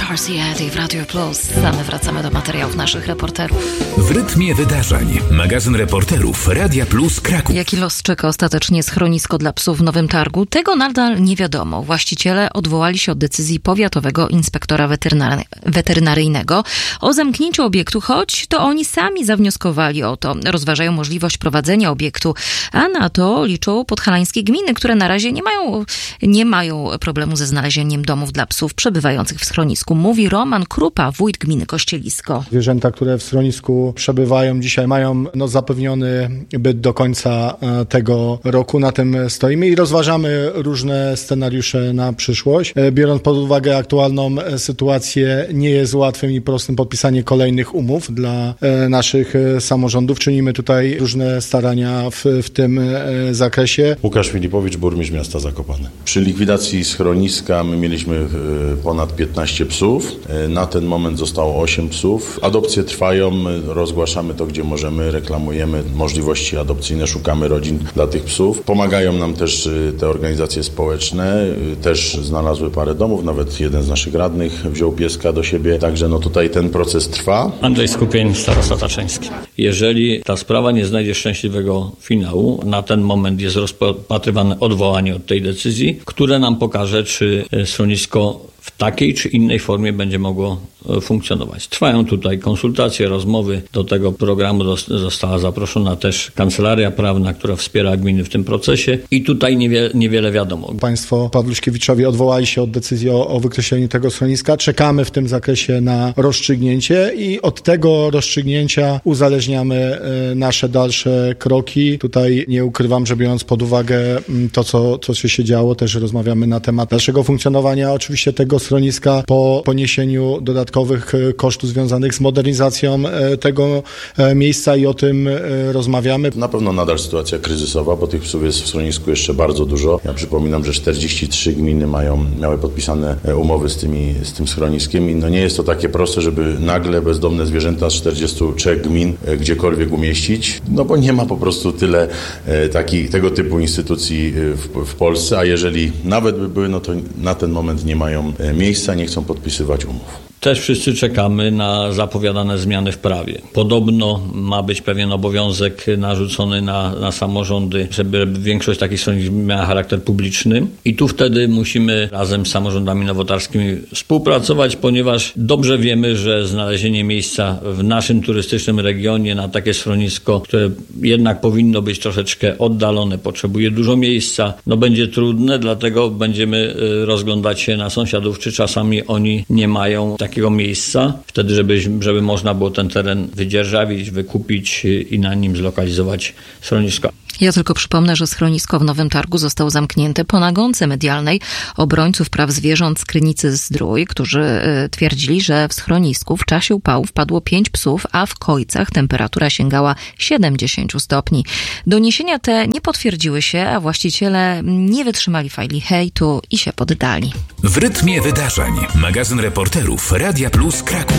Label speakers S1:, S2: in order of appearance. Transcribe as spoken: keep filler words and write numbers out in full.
S1: Carciati w Radio Plus. Same wracamy do materiałów naszych reporterów.
S2: W rytmie wydarzeń. Magazyn reporterów Radia Plus Kraków.
S1: Jaki los czeka ostatecznie schronisko dla psów w Nowym Targu? Tego nadal nie wiadomo. Właściciele odwołali się od decyzji powiatowego inspektora weterynary- weterynaryjnego o zamknięciu obiektu, choć to oni sami zawnioskowali o to. Rozważają możliwość prowadzenia obiektu, a na to liczą podhalańskie gminy, które na razie nie mają, nie mają problemu ze znalezieniem domów dla psów przebywających w schronisku. Mówi Roman Krupa, wójt gminy Kościelisko.
S3: Zwierzęta, które w schronisku przebywają dzisiaj, mają no, zapewniony byt do końca tego roku. Na tym stoimy i rozważamy różne scenariusze na przyszłość. Biorąc pod uwagę aktualną sytuację, nie jest łatwym i prostym podpisanie kolejnych umów dla naszych samorządów. Czynimy tutaj różne starania w, w tym zakresie.
S4: Łukasz Filipowicz, burmistrz miasta Zakopane. Przy likwidacji schroniska my mieliśmy ponad piętnaście psów. Na ten moment zostało osiem psów. Adopcje trwają, rozgłaszamy to, gdzie możemy, reklamujemy możliwości adopcyjne, szukamy rodzin dla tych psów. Pomagają nam też te organizacje społeczne, też znalazły parę domów, nawet jeden z naszych radnych wziął pieska do siebie, także no tutaj ten proces trwa.
S5: Andrzej Skupień, starosta Tatrzański. Jeżeli ta sprawa nie znajdzie szczęśliwego finału, na ten moment jest rozpatrywane odwołanie od tej decyzji, które nam pokaże, czy schronisko w takiej czy innej formie będzie mogło funkcjonować. Trwają tutaj konsultacje, rozmowy. Do tego programu została zaproszona też kancelaria prawna, która wspiera gminy w tym procesie i tutaj niewie, niewiele wiadomo.
S3: Państwo Pawluszkiewiczowi odwołali się od decyzji o, o wykreśleniu tego schroniska. Czekamy w tym zakresie na rozstrzygnięcie i od tego rozstrzygnięcia uzależniamy nasze dalsze kroki. Tutaj nie ukrywam, że biorąc pod uwagę to, co, co się działo, też rozmawiamy na temat dalszego funkcjonowania oczywiście tego schroniska po poniesieniu dodatkowych kosztów związanych z modernizacją tego miejsca i o tym rozmawiamy.
S4: Na pewno nadal sytuacja kryzysowa, bo tych psów jest w schronisku jeszcze bardzo dużo. Ja przypominam, że czterdzieści trzy gminy mają, miały podpisane umowy z, tymi, z tym schroniskiem i no nie jest to takie proste, żeby nagle bezdomne zwierzęta z czterdziestu trzech gmin gdziekolwiek umieścić, no bo nie ma po prostu tyle takich, tego typu instytucji w, w Polsce, a jeżeli nawet by były, no to na ten moment nie mają miejsca, nie chcą podpisywać umów.
S5: Też wszyscy czekamy na zapowiadane zmiany w prawie. Podobno ma być pewien obowiązek narzucony na, na samorządy, żeby większość takich schronisek miała charakter publiczny. I tu wtedy musimy razem z samorządami nowotarskimi współpracować, ponieważ dobrze wiemy, że znalezienie miejsca w naszym turystycznym regionie na takie schronisko, które jednak powinno być troszeczkę oddalone, potrzebuje dużo miejsca, no będzie trudne, dlatego będziemy rozglądać się na sąsiadów, czy czasami oni nie mają takiego miejsca, wtedy żeby, żeby można było ten teren wydzierżawić, wykupić i na nim zlokalizować schronisko.
S1: Ja tylko przypomnę, że schronisko w Nowym Targu zostało zamknięte po nagonce medialnej obrońców praw zwierząt z Krynicy-Zdrój, którzy y, twierdzili, że w schronisku w czasie upałów padło pięć psów, a w Kojcach temperatura sięgała siedemdziesiąt stopni. Doniesienia te nie potwierdziły się, a właściciele nie wytrzymali fali hejtu i się poddali.
S2: W rytmie wydarzeń. Magazyn reporterów Radia Plus Kraków.